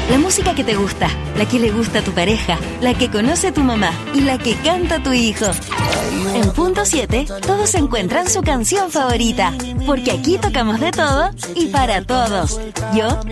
La música que te gusta, la que le gusta a tu pareja, la que conoce tu mamá y la que canta tu hijo. En Punto 7, todos encuentran su canción favorita, porque aquí tocamos de todo y para todos. Yo